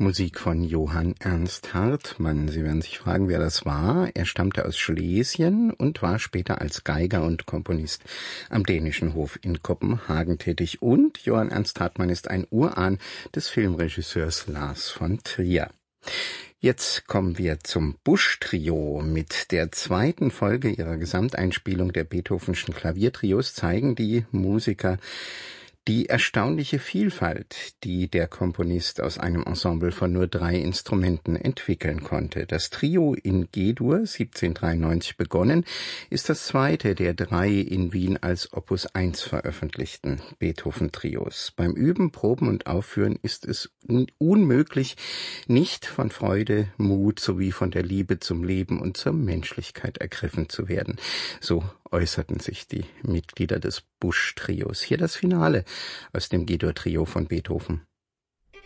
Musik von Johann Ernst Hartmann. Sie werden sich fragen, wer das war. Er stammte aus Schlesien und war später als Geiger und Komponist am dänischen Hof in Kopenhagen tätig. Und Johann Ernst Hartmann ist ein Urahn des Filmregisseurs Lars von Trier. Jetzt kommen wir zum Busch-Trio. Mit der zweiten Folge ihrer Gesamteinspielung der Beethovenschen Klaviertrios zeigen die Musiker die erstaunliche Vielfalt, die der Komponist aus einem Ensemble von nur 3 Instrumenten entwickeln konnte. Das Trio in G-Dur, 1793 begonnen, ist das zweite der 3 in Wien als Opus 1 veröffentlichten Beethoven-Trios. Beim Üben, Proben und Aufführen ist es unmöglich, nicht von Freude, Mut sowie von der Liebe zum Leben und zur Menschlichkeit ergriffen zu werden. So äußerten sich die Mitglieder des Busch-Trios. Hier das Finale aus dem G-Dur-Trio von Beethoven.